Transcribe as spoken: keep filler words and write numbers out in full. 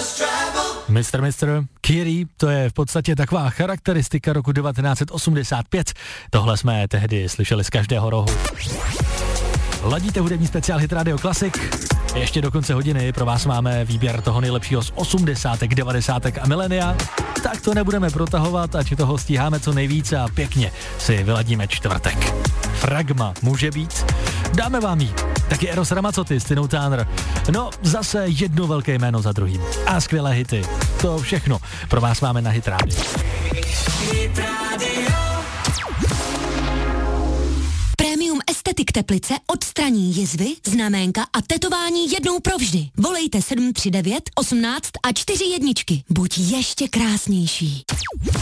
mister mister Kiri, to je v podstatě taková charakteristika roku devatenáct set osmdesát pět. Tohle jsme tehdy slyšeli z každého rohu. Ladíte hudební speciál Hit Radio Classic. Ještě do konce hodiny pro vás máme výběr toho nejlepšího z osmdesátek, devadesátek a milénia. Tak to nebudeme protahovat, ať toho stíháme co nejvíce a pěkně si vyladíme čtvrtek. Fragma může být. Dáme vám jí. Taky Eros Ramazzotti s Tinou Turner. No, zase jedno velké jméno za druhým. A skvělé hity. To všechno pro vás máme na Hit Radio. Hit Radio. Premium Estetik Teplice odstraní jizvy, znaménka a tetování jednou provždy. Volejte sedm tři devět, osmnáct a čtyři jedničky. Buď ještě krásnější.